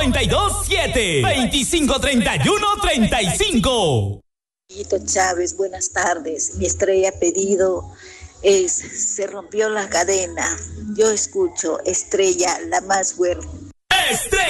927 253135. Chávez, buenas tardes. Mi estrella pedido es Se rompió la cadena. Yo escucho Estrella, la más fuerte. Estrella.